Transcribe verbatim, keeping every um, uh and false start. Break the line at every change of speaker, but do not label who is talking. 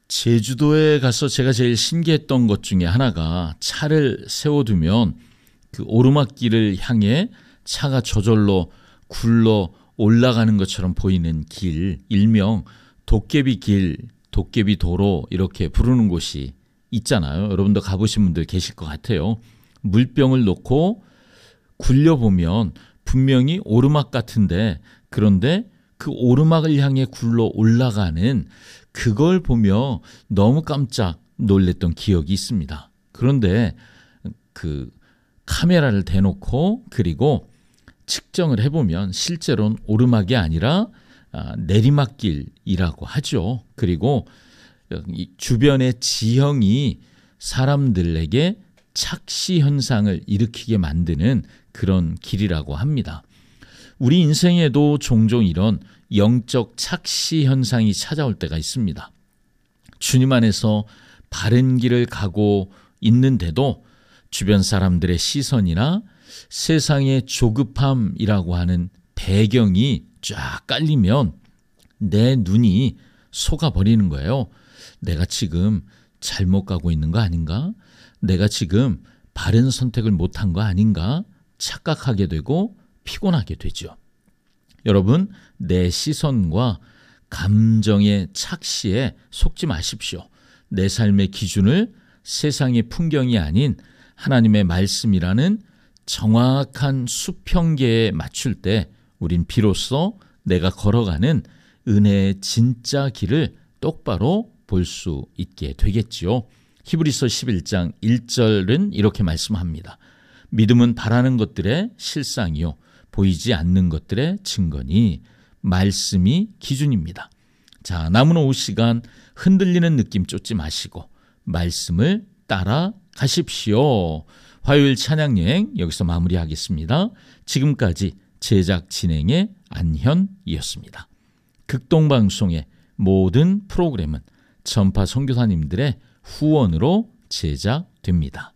제주도에 가서 제가 제일 신기했던 것 중에 하나가 차를 세워두면 그 오르막길을 향해 차가 저절로 굴러 올라가는 것처럼 보이는 길, 일명 도깨비 길, 도깨비 도로 이렇게 부르는 곳이 있잖아요. 여러분도 가보신 분들 계실 것 같아요. 물병을 놓고 굴려보면 분명히 오르막 같은데, 그런데 그 오르막을 향해 굴러 올라가는 그걸 보며 너무 깜짝 놀랐던 기억이 있습니다. 그런데 그 카메라를 대놓고 그리고 측정을 해보면 실제로는 오르막이 아니라 내리막길이라고 하죠. 그리고 주변의 지형이 사람들에게 착시 현상을 일으키게 만드는 그런 길이라고 합니다. 우리 인생에도 종종 이런 영적 착시 현상이 찾아올 때가 있습니다. 주님 안에서 바른 길을 가고 있는데도 주변 사람들의 시선이나 세상의 조급함이라고 하는 배경이 쫙 깔리면 내 눈이 속아버리는 거예요. 내가 지금 잘못 가고 있는 거 아닌가? 내가 지금 바른 선택을 못한 거 아닌가? 착각하게 되고 피곤하게 되죠. 여러분, 내 시선과 감정의 착시에 속지 마십시오. 내 삶의 기준을 세상의 풍경이 아닌 하나님의 말씀이라는 정확한 수평계에 맞출 때 우린 비로소 내가 걸어가는 은혜의 진짜 길을 똑바로 볼 수 있게 되겠지요. 히브리서 십일 장 일 절은 이렇게 말씀합니다. 믿음은 바라는 것들의 실상이요 보이지 않는 것들의 증거니 말씀이 기준입니다. 자, 남은 오후 시간 흔들리는 느낌 쫓지 마시고 말씀을 따라 가십시오. 화요일 찬양여행 여기서 마무리하겠습니다. 지금까지 제작 진행의 안현이었습니다. 극동방송의 모든 프로그램은 전파 선교사님들의 후원으로 제작됩니다.